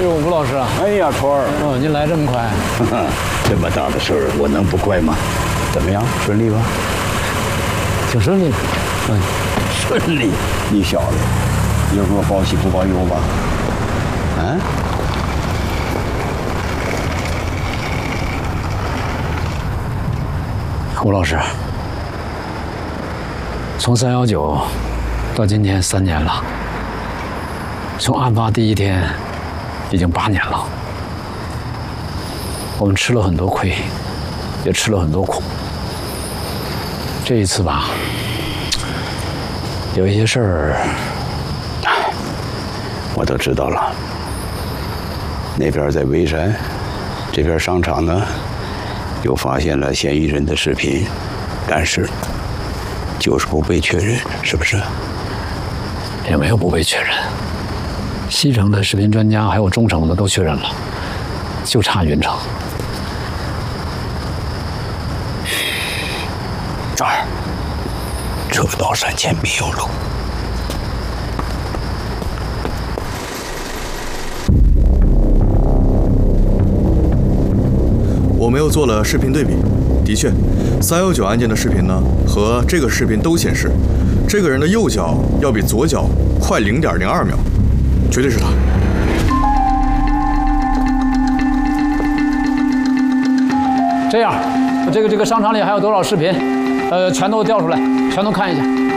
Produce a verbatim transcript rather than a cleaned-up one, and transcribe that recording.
吴老师啊！ 哎呀，托儿， 哦，您来这么快， 这么大的事儿，我能不快吗？怎么样，顺利吧？ 挺顺利的。 嗯，顺利。你小子，有什么报喜不报忧吧？啊？ 吴老师，从三幺九到今天三年了，从案发第一天已经八年了。我们吃了很多亏，也吃了很多苦。这一次吧，有一些事儿， 我都知道了。那边在微山，这边商场呢，又发现了嫌疑人的视频，但是就是不被确认，是不是？ 也没有不被确认。西城的视频专家还有中城的都确认了，就差云城。 这儿，车到山前必有路。 我们又做了视频对比，的确，三幺九案件的视频呢和这个视频都显示，这个人的右脚要比左脚快零点零二秒，绝对是他。 这样，这个这个商场里还有多少视频？呃，全都调出来，全都看一下。